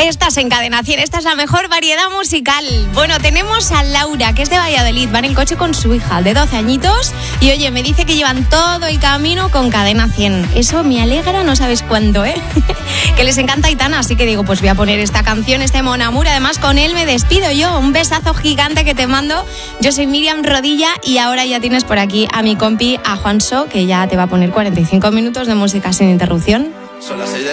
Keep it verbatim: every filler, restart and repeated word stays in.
Estás en Cadena cien, esta es la mejor variedad musical. Bueno, tenemos a Laura, que es de Valladolid, va en el coche con su hija de doce añitos y oye, me dice que llevan todo el camino con Cadena cien. Eso me alegra, no sabes cuánto, ¿eh? Que les encanta Aitana, así que digo, pues voy a poner esta canción, este Mon Amour. Además, con él me despido yo. Un besazo gigante que te mando. Yo soy Miriam Rodilla y ahora ya tienes por aquí a mi compi, a Juanso, que ya te va a poner cuarenta y cinco minutos de música sin interrupción. Son las seis de